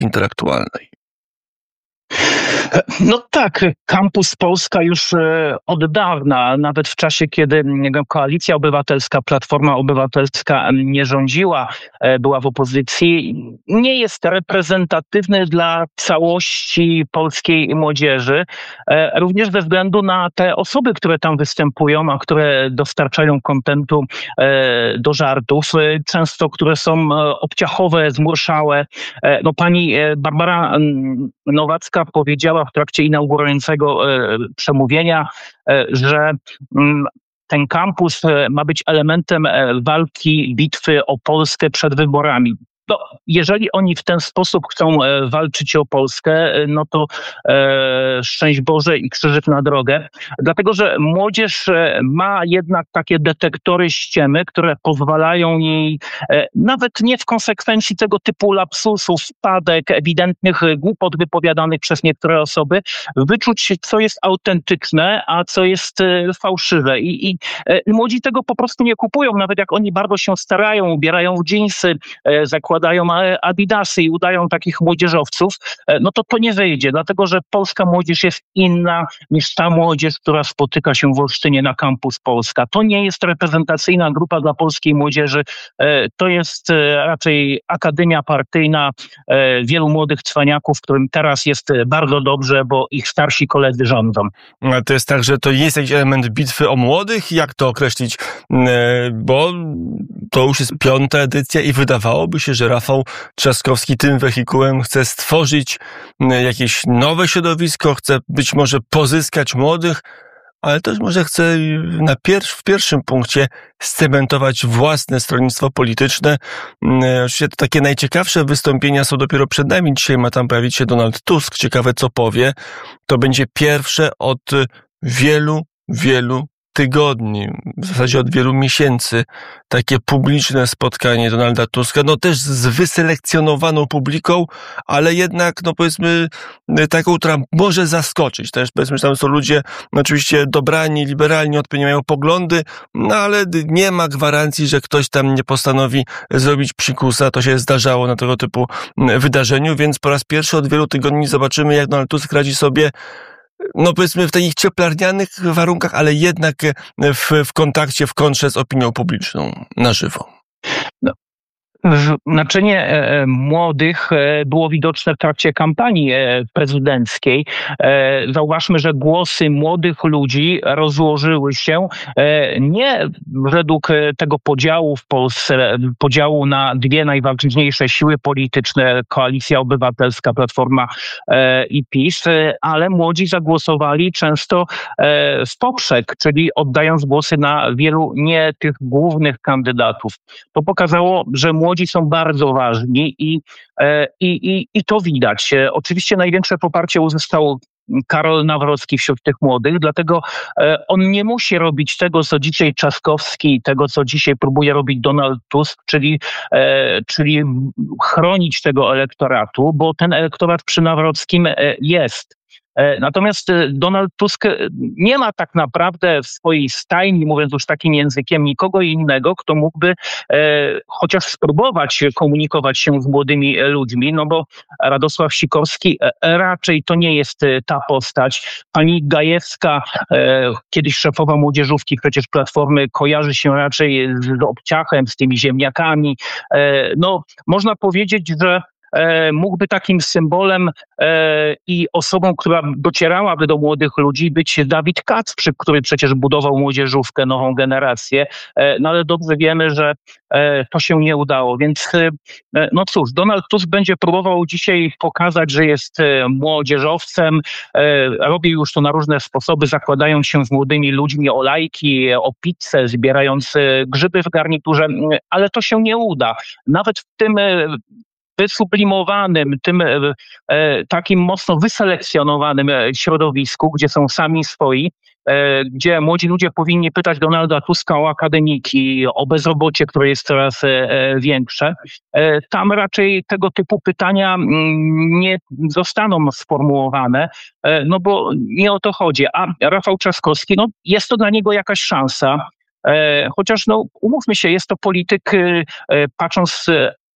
intelektualnej. No tak, Campus Polska już od dawna, nawet w czasie, kiedy Koalicja Obywatelska, Platforma Obywatelska nie rządziła, była w opozycji, nie jest reprezentatywny dla całości polskiej młodzieży, również ze względu na te osoby, które tam występują, a które dostarczają kontentu do żartów, często które są obciachowe, zmurszałe. No pani Barbara Nowacka powiedziała w trakcie inaugurującego przemówienia, że ten kampus ma być elementem walki, bitwy o Polskę przed wyborami. No, jeżeli oni w ten sposób chcą walczyć o Polskę, no to szczęść Boże i krzyżyk na drogę. Dlatego, że młodzież ma jednak takie detektory ściemy, które pozwalają jej nawet nie w konsekwencji tego typu lapsusów, wpadek, ewidentnych głupot wypowiadanych przez niektóre osoby, wyczuć, co jest autentyczne, a co jest fałszywe. I młodzi tego po prostu nie kupują, nawet jak oni bardzo się starają, ubierają w dżinsy, zakładają adidasy i udają takich młodzieżowców, no to nie wyjdzie, dlatego że polska młodzież jest inna niż ta młodzież, która spotyka się w Olsztynie na Campus Polska. To nie jest reprezentacyjna grupa dla polskiej młodzieży, to jest raczej akademia partyjna wielu młodych cwaniaków, którym teraz jest bardzo dobrze, bo ich starsi koledzy rządzą. A to jest tak, że to jest jakiś element bitwy o młodych? Jak to określić? Bo to już jest 5. edycja i wydawałoby się, że Rafał Trzaskowski tym wehikułem chce stworzyć jakieś nowe środowisko, chce być może pozyskać młodych, ale też może chce w pierwszym punkcie scementować własne stronnictwo polityczne. Oczywiście to takie najciekawsze wystąpienia są dopiero przed nami. Dzisiaj ma tam pojawić się Donald Tusk. Ciekawe, co powie. To będzie pierwsze od wielu tygodni, w zasadzie od wielu miesięcy, takie publiczne spotkanie Donalda Tuska, no też z wyselekcjonowaną publiką, ale jednak, no powiedzmy, taką, która może zaskoczyć. Też powiedzmy, że tam są ludzie, oczywiście dobrani, liberalni, odpowiednio mają poglądy, no ale nie ma gwarancji, że ktoś tam nie postanowi zrobić psikusa. To się zdarzało na tego typu wydarzeniu, więc po raz pierwszy od wielu tygodni zobaczymy, jak Donald Tusk radzi sobie, no powiedzmy w takich cieplarnianych warunkach, ale jednak w kontakcie, w kontrze z opinią publiczną na żywo. No. Znaczenie młodych było widoczne w trakcie kampanii prezydenckiej. Zauważmy, że głosy młodych ludzi rozłożyły się nie według tego podziału w Polsce, podziału na dwie najważniejsze siły polityczne, Koalicja Obywatelska, Platforma i PiS, ale młodzi zagłosowali często w poprzek, czyli oddając głosy na wielu nie tych głównych kandydatów. To pokazało, że młodzi są bardzo ważni i to widać. Oczywiście największe poparcie uzyskał Karol Nawrocki wśród tych młodych, dlatego on nie musi robić tego, co dzisiaj Trzaskowski, tego, co dzisiaj próbuje robić Donald Tusk, czyli chronić tego elektoratu, bo ten elektorat przy Nawrockim jest. Natomiast Donald Tusk nie ma tak naprawdę w swojej stajni, mówiąc już takim językiem, nikogo innego, kto mógłby chociaż spróbować komunikować się z młodymi ludźmi, no bo Radosław Sikorski raczej to nie jest ta postać. Pani Gajewska, kiedyś szefowa młodzieżówki, przecież Platformy, kojarzy się raczej z obciachem, z tymi ziemniakami. No, można powiedzieć, że mógłby takim symbolem i osobą, która docierałaby do młodych ludzi, być Dawid Kacprzyk, który przecież budował młodzieżówkę, nową generację, no ale dobrze wiemy, że to się nie udało, więc no cóż, Donald Tusk będzie próbował dzisiaj pokazać, że jest młodzieżowcem, robi już to na różne sposoby, zakładając się z młodymi ludźmi o lajki, o pizzę, zbierając grzyby w garniturze, ale to się nie uda. Nawet w tym wysublimowanym, tym takim mocno wyselekcjonowanym środowisku, gdzie są sami swoi, gdzie młodzi ludzie powinni pytać Donalda Tuska o akademiki, o bezrobocie, które jest coraz większe. Tam raczej tego typu pytania nie zostaną sformułowane, no bo nie o to chodzi. A Rafał Trzaskowski, no jest to dla niego jakaś szansa, chociaż no umówmy się, jest to polityk, patrząc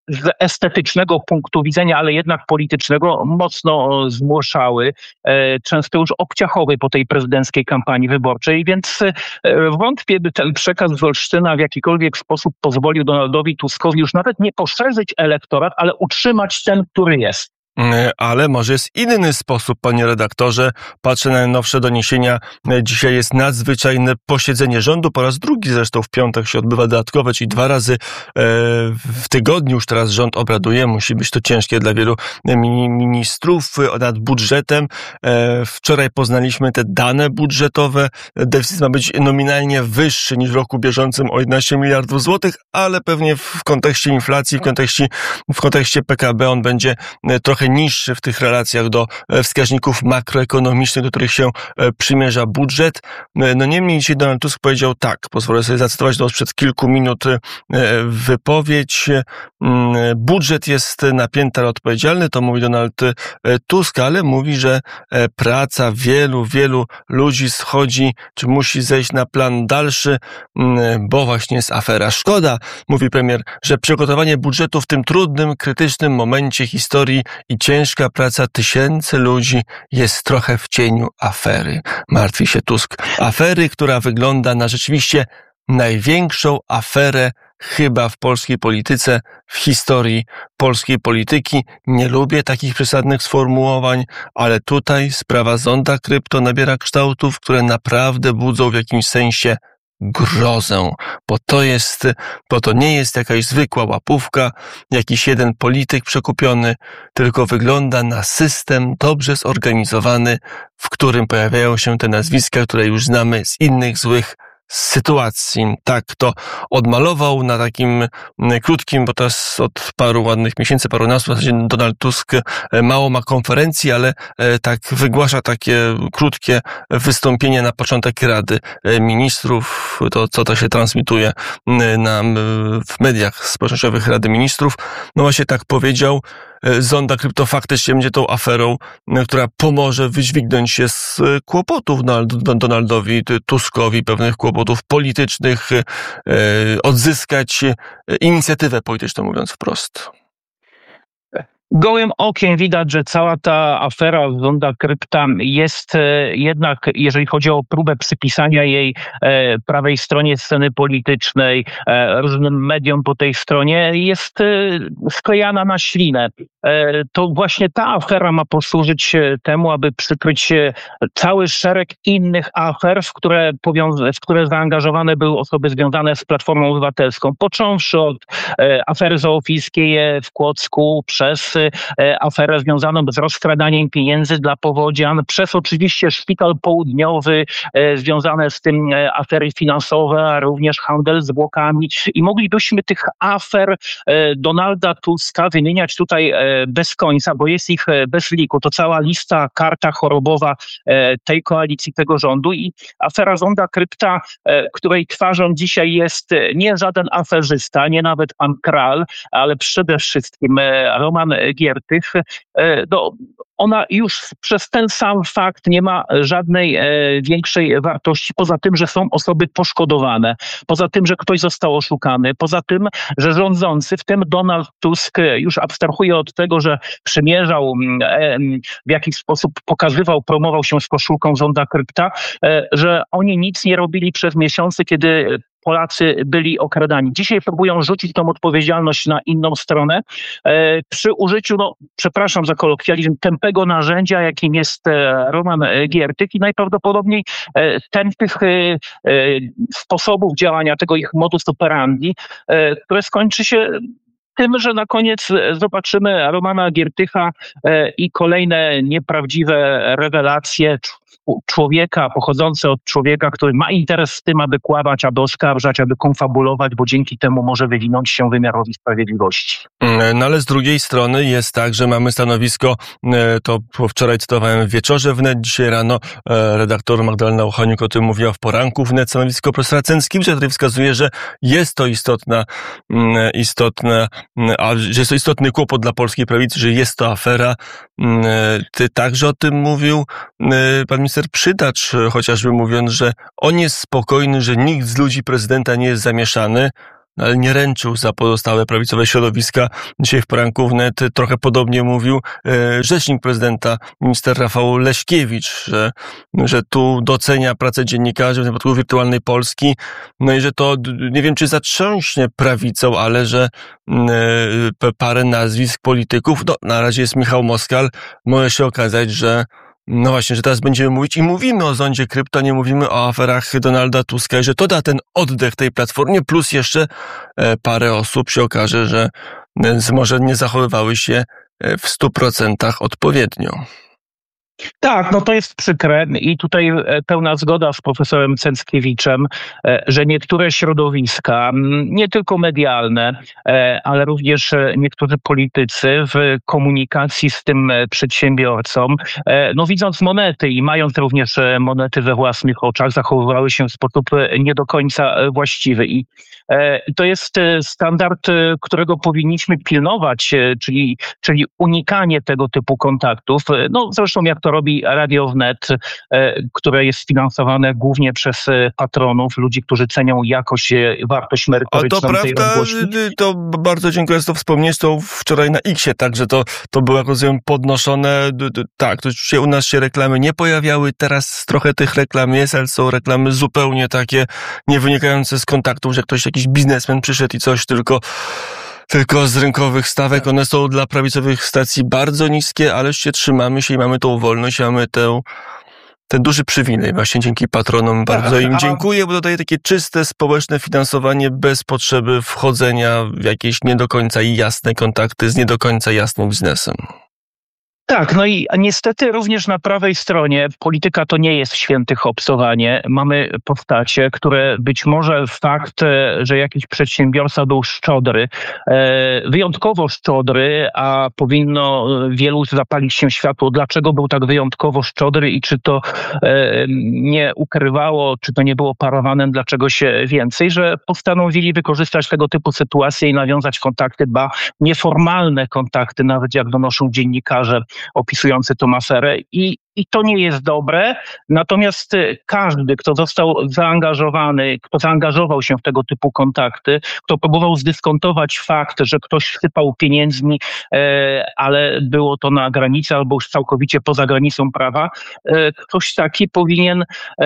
z estetycznego punktu widzenia, ale jednak politycznego, mocno zmłoszały, często już obciachowy po tej prezydenckiej kampanii wyborczej, więc wątpię, by ten przekaz z Olsztyna w jakikolwiek sposób pozwolił Donaldowi Tuskowi już nawet nie poszerzyć elektorat, ale utrzymać ten, który jest. Ale może jest inny sposób, panie redaktorze. Patrzę na najnowsze doniesienia. Dzisiaj jest nadzwyczajne posiedzenie rządu. Po raz drugi zresztą w piątek się odbywa dodatkowe, czyli 2 razy w tygodniu już teraz rząd obraduje. Musi być to ciężkie dla wielu ministrów nad budżetem. Wczoraj poznaliśmy te dane budżetowe. Deficyt ma być nominalnie wyższy niż w roku bieżącym o 11 miliardów złotych, ale pewnie w kontekście inflacji, w kontekście PKB on będzie trochę niższy w tych relacjach do wskaźników makroekonomicznych, do których się przymierza budżet. No niemniej dzisiaj Donald Tusk powiedział tak, pozwolę sobie zacytować sprzed kilku minut wypowiedź. Budżet jest napięty, ale odpowiedzialny, to mówi Donald Tusk, ale mówi, że praca wielu ludzi schodzi, czy musi zejść na plan dalszy, bo właśnie jest afera. Szkoda, mówi premier, że przygotowanie budżetu w tym trudnym, krytycznym momencie historii i ciężka praca tysięcy ludzi jest trochę w cieniu afery. Martwi się Tusk. Afery, która wygląda na rzeczywiście największą aferę chyba w polskiej polityce, w historii polskiej polityki. Nie lubię takich przesadnych sformułowań, ale tutaj sprawa zonda krypto nabiera kształtów, które naprawdę budzą w jakimś sensie grozę, bo to nie jest jakaś zwykła łapówka, jakiś jeden polityk przekupiony, tylko wygląda na system dobrze zorganizowany, w którym pojawiają się te nazwiska, które już znamy z innych złych sytuacji. Tak to odmalował na takim krótkim, bo teraz od paru ładnych miesięcy, parunastu, w zasadzie Donald Tusk mało ma konferencji, ale tak wygłasza takie krótkie wystąpienie na początek Rady Ministrów. To się transmituje w mediach społecznościowych Rady Ministrów. No właśnie tak powiedział. Zonda krypto faktycznie będzie tą aferą, która pomoże wydźwignąć się z kłopotów Donaldowi Tuskowi, pewnych kłopotów politycznych, odzyskać inicjatywę polityczną, mówiąc wprost. Gołym okiem widać, że cała ta afera zonda krypta jest jednak, jeżeli chodzi o próbę przypisania jej prawej stronie sceny politycznej, różnym mediom po tej stronie, jest sklejana na ślinę. To właśnie ta afera ma posłużyć temu, aby przykryć cały szereg innych afer, w które zaangażowane były osoby związane z Platformą Obywatelską. Począwszy od afery zoofilskiej w Kłodzku, przez aferę związaną z rozkradaniem pieniędzy dla powodzian, przez oczywiście Szpital Południowy, związane z tym afery finansowe, a również handel zwłokami. I moglibyśmy tych afer Donalda Tuska wymieniać tutaj bez końca, bo jest ich bez liku. To cała lista, karta chorobowa tej koalicji, tego rządu. I afera zonda krypta, której twarzą dzisiaj jest nie żaden aferzysta, nie nawet pan Kral, ale przede wszystkim Roman Giertych, ona już przez ten sam fakt nie ma żadnej większej wartości, poza tym, że są osoby poszkodowane, poza tym, że ktoś został oszukany, poza tym, że rządzący, w tym Donald Tusk, już abstrahuje od tego, że przymierzał, w jakiś sposób pokazywał, promował się z koszulką zonda krypta, że oni nic nie robili przez miesiące, kiedy Polacy byli okradani. Dzisiaj próbują rzucić tą odpowiedzialność na inną stronę przy użyciu, przepraszam za kolokwializm, tępego narzędzia, jakim jest Roman Giertych i najprawdopodobniej tępych sposobów działania, tego ich modus operandi, które skończy się tym, że na koniec zobaczymy Romana Giertycha i kolejne nieprawdziwe rewelacje człowieka, pochodzące od człowieka, który ma interes w tym, aby kłamać, aby oskarżać, aby konfabulować, bo dzięki temu może wywinąć się wymiarowi sprawiedliwości. No ale z drugiej strony jest tak, że mamy stanowisko, to wczoraj cytowałem w Wieczorze Wnet, dzisiaj rano redaktor Magdalena Uchaniuk o tym mówiła w poranku Wnet, stanowisko profesora Cęckiewicza, który wskazuje, że jest to że jest to istotny kłopot dla polskiej prawicy, że jest to afera. Ty także o tym mówił pan minister Przydacz, chociażby mówiąc, że on jest spokojny, że nikt z ludzi prezydenta nie jest zamieszany. ale nie ręczył za pozostałe prawicowe środowiska. Dzisiaj w poranku wnet trochę podobnie mówił rzecznik prezydenta, minister Rafał Leśkiewicz, że tu docenia pracę dziennikarzy, w tym przypadku Wirtualnej Polski, no i że to, nie wiem czy zatrząśnie prawicą, ale że parę nazwisk polityków, no na razie jest Michał Moskal, może się okazać, że no właśnie, że teraz będziemy mówić i mówimy o zondzie krypto, nie mówimy o aferach Donalda Tuska i że to da ten oddech tej platformie, plus jeszcze parę osób się okaże, że może nie zachowywały się w 100% odpowiednio. Tak, no to jest przykre i tutaj pełna zgoda z profesorem Cęckiewiczem, że niektóre środowiska, nie tylko medialne, ale również niektórzy politycy w komunikacji z tym przedsiębiorcą, no widząc monety i mając również monety we własnych oczach, zachowywały się w sposób nie do końca właściwy. I to jest standard, którego powinniśmy pilnować, czyli unikanie tego typu kontaktów. No zresztą jak to robi Radio Wnet, które jest finansowane głównie przez patronów, ludzi, którzy cenią jakość, wartość merytoryczną tej rozgłośni. To bardzo dziękuję za to wspomnieć. To wczoraj na X-ie także to było, jak rozumiem, podnoszone. Tak, to się u nas się reklamy nie pojawiały. Teraz trochę tych reklam jest, ale są reklamy zupełnie takie nie wynikające z kontaktów, że ktoś, jakiś biznesmen przyszedł i coś tylko z rynkowych stawek. One są dla prawicowych stacji bardzo niskie, ale się trzymamy się i mamy tą wolność, mamy ten duży przywilej. Właśnie dzięki patronom bardzo im dziękuję, bo to daje takie czyste, społeczne finansowanie bez potrzeby wchodzenia w jakieś nie do końca jasne kontakty z nie do końca jasnym biznesem. Tak, no i niestety również na prawej stronie polityka to nie jest świętych obcowanie. Mamy postacie, które być może fakt, że jakiś przedsiębiorca był szczodry, wyjątkowo szczodry, a powinno wielu zapalić się światło, dlaczego był tak wyjątkowo szczodry i czy to nie ukrywało, czy to nie było parawanem dla czegoś więcej, że postanowili wykorzystać tego typu sytuacje i nawiązać kontakty, nieformalne kontakty, nawet jak donoszą dziennikarze opisujący tą aferę i to nie jest dobre, natomiast każdy, kto został zaangażowany, kto zaangażował się w tego typu kontakty, kto próbował zdyskontować fakt, że ktoś sypał pieniędzmi, ale było to na granicy albo już całkowicie poza granicą prawa, ktoś taki powinien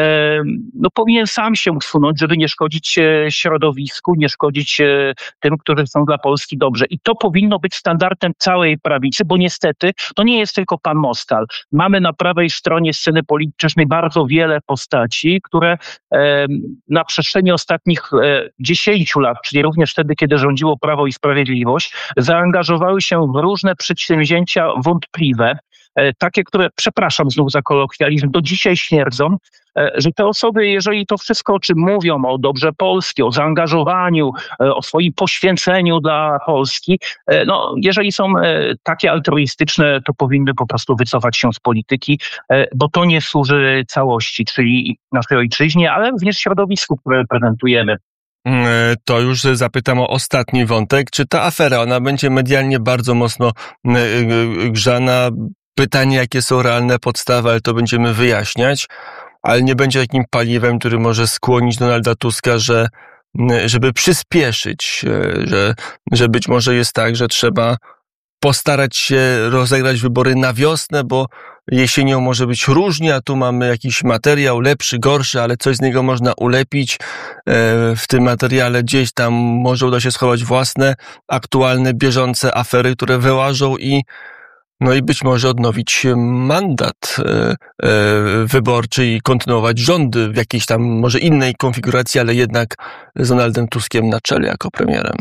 sam się usunąć, żeby nie szkodzić środowisku, nie szkodzić tym, którzy są dla Polski dobrze. I to powinno być standardem całej prawicy, bo niestety to nie jest tylko pan Moskal. Mamy na prawej stronie sceny politycznej bardzo wiele postaci, które na przestrzeni ostatnich 10 lat, czyli również wtedy, kiedy rządziło Prawo i Sprawiedliwość, zaangażowały się w różne przedsięwzięcia wątpliwe, takie, które, przepraszam znów za kolokwializm, do dzisiaj śmierdzą, że te osoby, jeżeli to wszystko, o czym mówią, o dobrze Polski, o zaangażowaniu, o swoim poświęceniu dla Polski, no, jeżeli są takie altruistyczne, to powinny po prostu wycofać się z polityki, bo to nie służy całości, czyli naszej ojczyźnie, ale również środowisku, które reprezentujemy. To już zapytam o ostatni wątek. Czy ta afera, ona będzie medialnie bardzo mocno grzana? Pytanie, jakie są realne podstawy, ale to będziemy wyjaśniać, ale nie będzie takim paliwem, który może skłonić Donalda Tuska, żeby przyspieszyć, że być może jest tak, że trzeba postarać się rozegrać wybory na wiosnę, bo jesienią może być różnie, a tu mamy jakiś materiał lepszy, gorszy, ale coś z niego można ulepić. W tym materiale gdzieś tam może uda się schować własne, aktualne, bieżące afery, które wyłażą i być może odnowić mandat wyborczy i kontynuować rządy w jakiejś tam może innej konfiguracji, ale jednak z Donaldem Tuskiem na czele jako premierem.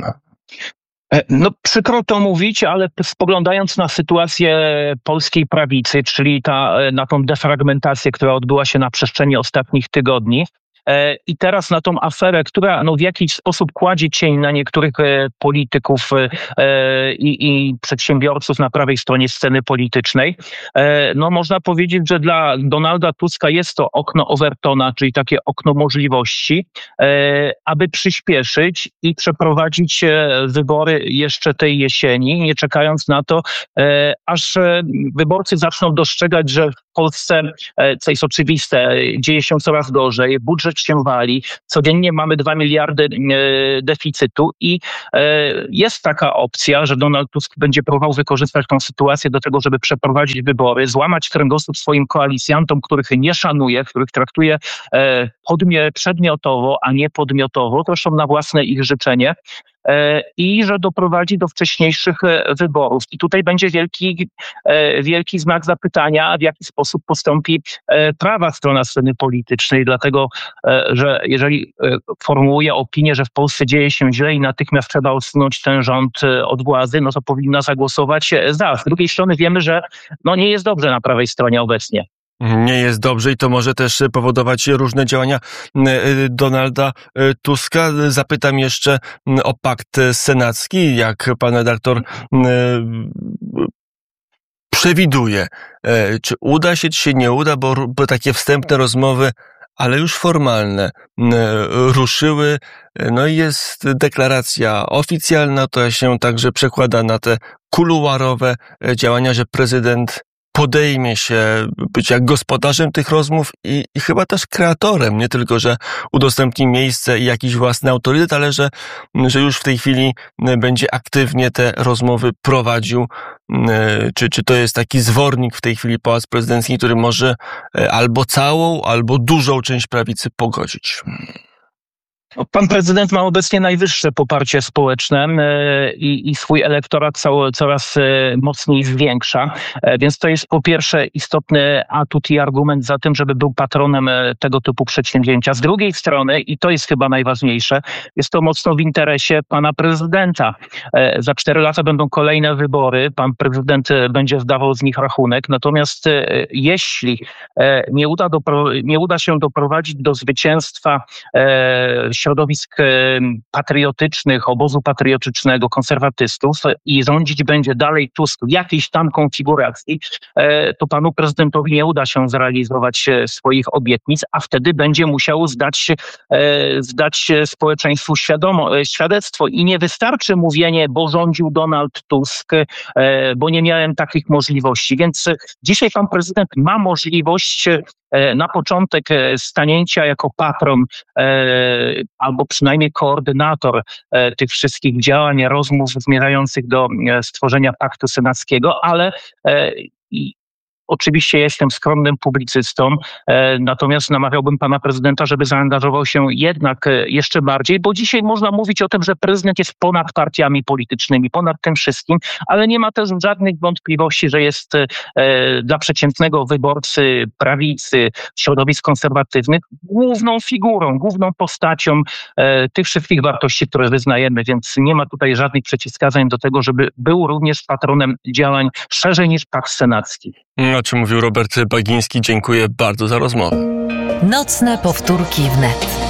No przykro to mówić, ale spoglądając na sytuację polskiej prawicy, czyli na tą defragmentację, która odbyła się na przestrzeni ostatnich tygodni, i teraz na tą aferę, która w jakiś sposób kładzie cień na niektórych polityków i przedsiębiorców na prawej stronie sceny politycznej, można powiedzieć, że dla Donalda Tuska jest to okno Overtona, czyli takie okno możliwości, aby przyspieszyć i przeprowadzić wybory jeszcze tej jesieni, nie czekając na to, aż wyborcy zaczną dostrzegać, że w Polsce, co jest oczywiste, dzieje się coraz gorzej, budżet dług się wali, codziennie mamy 2 miliardy deficytu i jest taka opcja, że Donald Tusk będzie próbował wykorzystać tą sytuację do tego, żeby przeprowadzić wybory, złamać kręgosłup swoim koalicjantom, których nie szanuje, których traktuje przedmiotowo, a nie podmiotowo, zresztą na własne ich życzenie, i że doprowadzi do wcześniejszych wyborów. I tutaj będzie wielki znak zapytania, w jaki sposób postąpi prawa strona sceny politycznej, dlatego że jeżeli formułuje opinię, że w Polsce dzieje się źle i natychmiast trzeba odsunąć ten rząd od władzy, no to powinna zagłosować za. Z drugiej strony wiemy, że nie jest dobrze na prawej stronie obecnie. Nie jest dobrze i to może też powodować różne działania Donalda Tuska. Zapytam jeszcze o pakt senacki, jak pan redaktor przewiduje. Czy uda się, czy się nie uda, bo takie wstępne rozmowy, ale już formalne, ruszyły. No i jest deklaracja oficjalna, to się także przekłada na te kuluarowe działania, że prezydent podejmie się bycia gospodarzem tych rozmów i chyba też kreatorem, nie tylko, że udostępni miejsce i jakiś własny autorytet, ale że już w tej chwili będzie aktywnie te rozmowy prowadził. Czy to jest taki zwornik w tej chwili Pałac Prezydencki, który może albo całą, albo dużą część prawicy pogodzić? Pan prezydent ma obecnie najwyższe poparcie społeczne i swój elektorat coraz mocniej zwiększa, więc to jest po pierwsze istotny atut i argument za tym, żeby był patronem tego typu przedsięwzięcia. Z drugiej strony, i to jest chyba najważniejsze, jest to mocno w interesie pana prezydenta. Za 4 lata będą kolejne wybory, pan prezydent będzie zdawał z nich rachunek, natomiast jeśli nie uda się doprowadzić do zwycięstwa środowisk patriotycznych, obozu patriotycznego, konserwatystów i rządzić będzie dalej Tusk w jakiejś tam konfiguracji, to panu prezydentowi nie uda się zrealizować swoich obietnic, a wtedy będzie musiał zdać społeczeństwu świadectwo. I nie wystarczy mówienie, bo rządził Donald Tusk, bo nie miałem takich możliwości. Więc dzisiaj pan prezydent ma możliwość na początek stanięcia jako patron albo przynajmniej koordynator tych wszystkich działań, rozmów zmierzających do stworzenia paktu senackiego, ale oczywiście jestem skromnym publicystą, natomiast namawiałbym pana prezydenta, żeby zaangażował się jednak jeszcze bardziej, bo dzisiaj można mówić o tym, że prezydent jest ponad partiami politycznymi, ponad tym wszystkim, ale nie ma też żadnych wątpliwości, że jest dla przeciętnego wyborcy prawicy, środowisk konserwatywnych główną figurą, główną postacią tych wszystkich wartości, które wyznajemy, więc nie ma tutaj żadnych przeciwwskazań do tego, żeby był również patronem działań szerzej niż pakt senacki. O czym mówił Robert Bagiński. Dziękuję bardzo za rozmowę. Nocne powtórki wnet.